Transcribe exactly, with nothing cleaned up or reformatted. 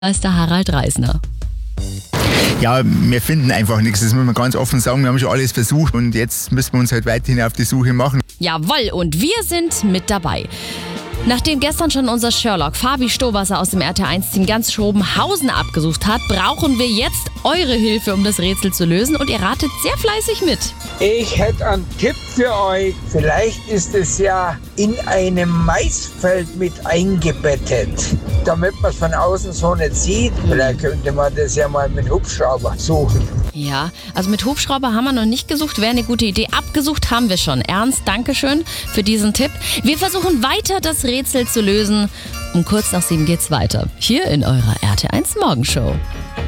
Da ist der Harald Reisner. Ja, wir finden einfach nichts, das muss man ganz offen sagen. Wir haben schon alles versucht und jetzt müssen wir uns halt weiterhin auf die Suche machen. Jawohl, und wir sind mit dabei. Nachdem gestern schon unser Sherlock Fabi Stowasser aus dem R T eins Team ganz Schobenhausen abgesucht hat, brauchen wir jetzt eure Hilfe, um das Rätsel zu lösen, und ihr ratet sehr fleißig mit. Ich hätte einen Tipp für euch. Vielleicht ist es ja in einem Maisfeld mit eingebettet, damit man es von außen so nicht sieht. Vielleicht könnte man das ja mal mit Hubschrauber suchen. Ja, also mit Hubschrauber haben wir noch nicht gesucht, wäre eine gute Idee. Abgesucht haben wir schon. Ernst, Dankeschön für diesen Tipp. Wir versuchen weiter das Rätsel zu lösen. Um kurz nach sieben geht's weiter. Hier in eurer R T eins Morgenshow.